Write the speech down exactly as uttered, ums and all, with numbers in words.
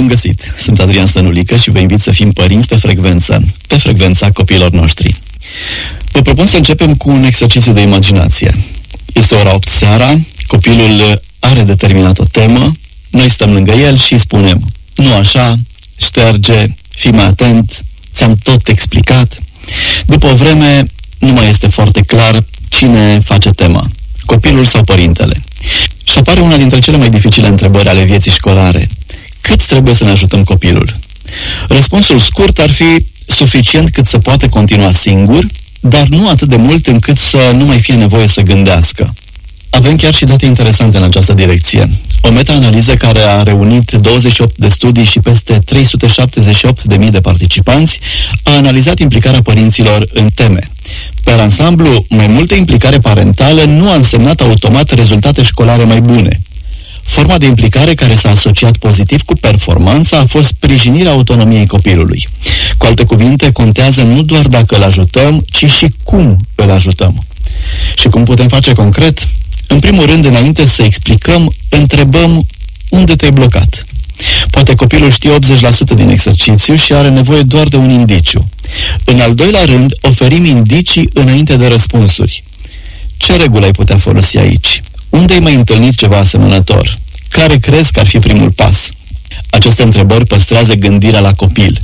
Bun găsit! Sunt Adrian Stănulică și vă invit să fim părinți pe frecvență, pe frecvența copiilor noștri. Vă propun să începem cu un exercițiu de imaginație. Este ora opt seara, copilul are determinat o temă, noi stăm lângă el și îi spunem: nu așa, șterge, fii mai atent, ți-am tot explicat. După o vreme, nu mai este foarte clar cine face tema, copilul sau părintele. Și apare una dintre cele mai dificile întrebări ale vieții școlare: cât trebuie să ne ajutăm copilul? Răspunsul scurt ar fi: suficient cât să poată continua singur, dar nu atât de mult încât să nu mai fie nevoie să gândească. Avem chiar și date interesante în această direcție. O meta-analiză care a reunit douăzeci și opt de studii și peste trei sute șaptezeci și opt de mii de participanți a analizat implicarea părinților în teme. Per ansamblu, mai multă implicare parentală nu a însemnat automat rezultate școlare mai bune. Forma de implicare care s-a asociat pozitiv cu performanța a fost sprijinirea autonomiei copilului. Cu alte cuvinte, contează nu doar dacă îl ajutăm, ci și cum îl ajutăm. Și cum putem face concret? În primul rând, înainte să explicăm, întrebăm: unde te-ai blocat? Poate copilul știe optzeci la sută din exercițiu și are nevoie doar de un indiciu. În al doilea rând, oferim indicii înainte de răspunsuri. Ce regulă ai putea folosi aici? Unde ai mai întâlnit ceva asemănător? Care crezi că ar fi primul pas? Aceste întrebări păstrează gândirea la copil.